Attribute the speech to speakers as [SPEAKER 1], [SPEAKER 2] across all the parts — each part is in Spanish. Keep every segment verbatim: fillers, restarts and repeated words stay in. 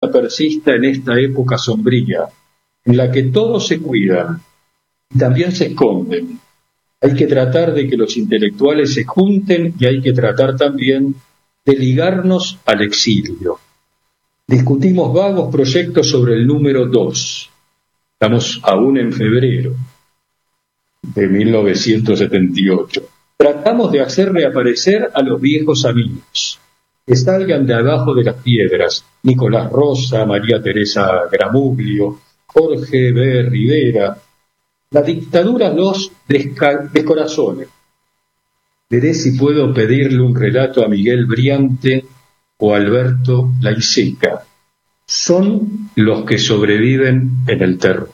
[SPEAKER 1] persista en esta época sombría, en la que todos se cuidan y también se esconden. Hay que tratar de que los intelectuales se junten y hay que tratar también de ligarnos al exilio. Discutimos vagos proyectos sobre el número dos. Estamos aún en febrero de mil novecientos setenta y ocho. Tratamos de hacer reaparecer a los viejos amigos, que salgan de abajo de las piedras: Nicolás Rosa, María Teresa Gramuglio, Jorge B. Rivera. La dictadura los desca- descorazona. Veré si puedo pedirle un relato a Miguel Briante o Alberto Laiseca. Son los que sobreviven en el terror.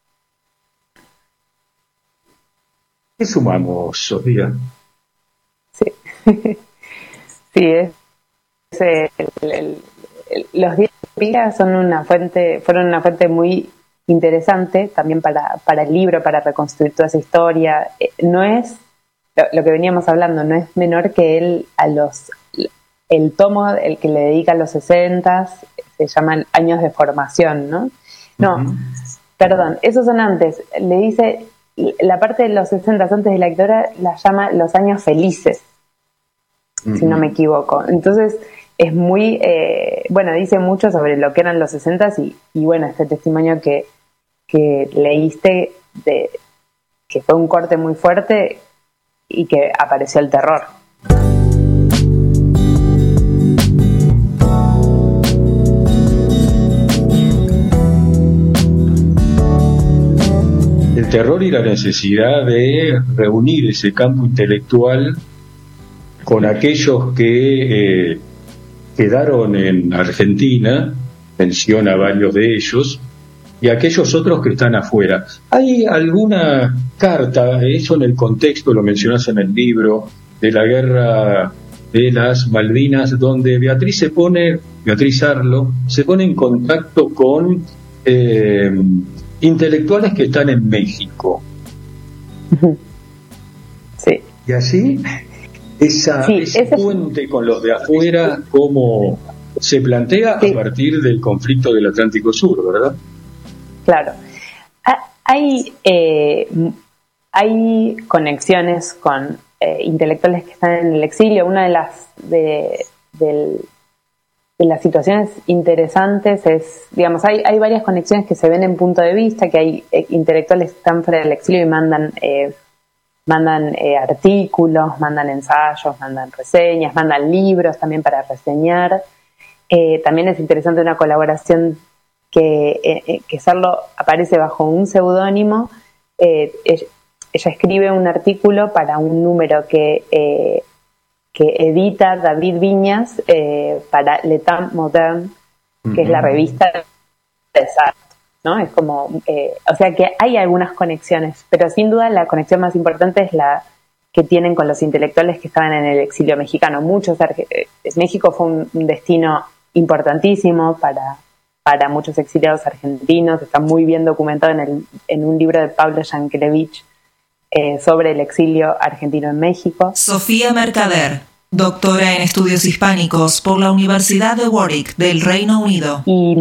[SPEAKER 1] ¿Qué sumamos, Sofía?
[SPEAKER 2] Sí, sí es, es el, el, el, los días son una fuente, fueron una fuente muy interesante también para, para el libro, para reconstruir toda esa historia. No es, lo, lo que veníamos hablando, no es menor que él a los, el tomo, el que le dedica a los sesentas, se llaman Años de Formación, ¿no? No, uh-huh. Perdón, esos son antes. Le dice, la parte de los sesentas antes de la dictadura la llama Los Años Felices, uh-huh. si no me equivoco. Entonces, es muy, eh, bueno, dice mucho sobre lo que eran los sesentas y, y bueno, este testimonio que, que leíste, de, que fue un corte muy fuerte y que apareció el terror.
[SPEAKER 1] El terror y la necesidad de reunir ese campo intelectual con aquellos que... Eh, quedaron en Argentina, menciona varios de ellos, y aquellos otros que están afuera. ¿Hay alguna carta, eso en el contexto, lo mencionas en el libro, de la guerra de las Malvinas, donde Beatriz se pone, Beatriz Arlo, se pone en contacto con eh, intelectuales que están en México?
[SPEAKER 2] Sí.
[SPEAKER 1] ¿Y así? Esa, sí, ese puente con los de afuera, ¿cómo se plantea? Sí. A partir del conflicto del Atlántico Sur, ¿verdad?
[SPEAKER 2] Claro. Hay, eh, hay conexiones con eh, intelectuales que están en el exilio. Una de las, de, de, de las situaciones interesantes es, digamos, hay, hay varias conexiones que se ven en punto de vista, que hay eh, intelectuales que están fuera del exilio y mandan... Eh, mandan eh, artículos, mandan ensayos, mandan reseñas, mandan libros también para reseñar. Eh, también es interesante una colaboración que, eh, que Sarlo aparece bajo un seudónimo. Eh, ella, ella escribe un artículo para un número que, eh, que edita David Viñas eh, para L'État Moderne, que uh-huh. es la revista de Sarlo, ¿no? Es como, eh, o sea que hay algunas conexiones, pero sin duda la conexión más importante es la que tienen con los intelectuales que estaban en el exilio mexicano. Muchos, eh, México fue un, un destino importantísimo para, para muchos exiliados argentinos. Está muy bien documentado en, el, en un libro de Pablo Yankelevich eh, sobre el exilio argentino en México.
[SPEAKER 3] Sofía Mercader, doctora en estudios hispánicos por la Universidad de Warwick del Reino Unido.
[SPEAKER 2] Y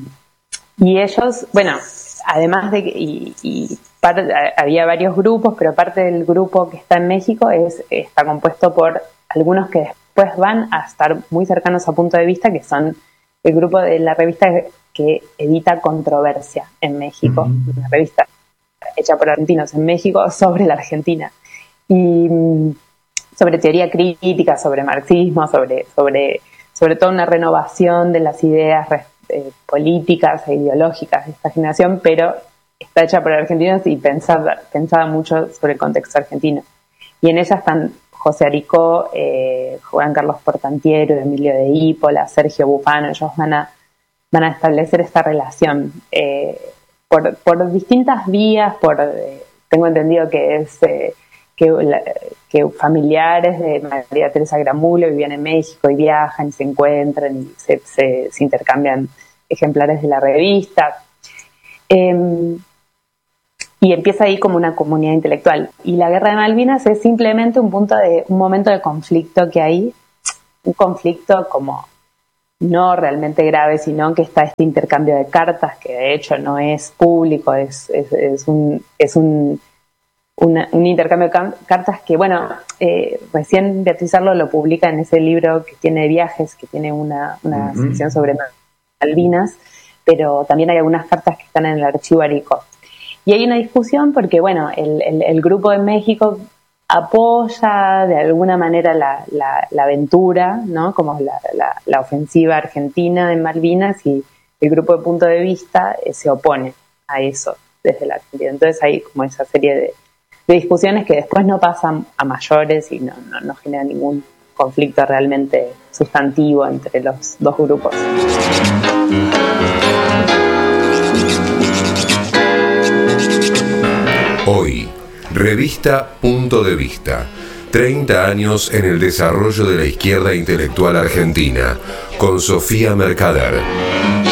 [SPEAKER 2] Y ellos, bueno, además de que y, y par, había varios grupos, pero parte del grupo que está en México es está compuesto por algunos que después van a estar muy cercanos a Punto de Vista, que son el grupo de la revista que edita Controversia en México, uh-huh. una revista hecha por argentinos en México sobre la Argentina. Y sobre teoría crítica, sobre marxismo, sobre, sobre, sobre todo una renovación de las ideas Eh, políticas e ideológicas de esta generación, pero está hecha por argentinos y pensaba, pensaba mucho sobre el contexto argentino. Y en ella están José Aricó, eh, Juan Carlos Portantiero, Emilio de Hípola, Sergio Bufano. Ellos van a, van a establecer esta relación eh, por, por distintas vías. Por eh, tengo entendido que es eh, que, la, que familiares de María Teresa Gramuglio vivían en México y viajan y se encuentran y se, se, se intercambian ejemplares de la revista. Eh, y empieza ahí como una comunidad intelectual. Y la Guerra de Malvinas es simplemente un punto de un momento de conflicto que hay, un conflicto como no realmente grave, sino que está este intercambio de cartas, que de hecho no es público, es, es, es un... Es un Una, un intercambio de cartas que, bueno, eh, recién Beatriz Arlo lo publica en ese libro que tiene de viajes, que tiene una, una uh-huh. sección sobre Malvinas, pero también hay algunas cartas que están en el archivo Arico. Y hay una discusión porque, bueno, el, el, el grupo de México apoya de alguna manera la, la, la aventura, ¿no? Como la, la, la ofensiva argentina de Malvinas, y el grupo de Punto de Vista eh, se opone a eso desde la Argentina. Entonces hay como esa serie de de discusiones que después no pasan a mayores y no, no, no genera ningún conflicto realmente sustantivo entre los dos grupos.
[SPEAKER 4] Hoy, revista Punto de Vista. treinta años en el desarrollo de la izquierda intelectual argentina, con Sofía Mercader.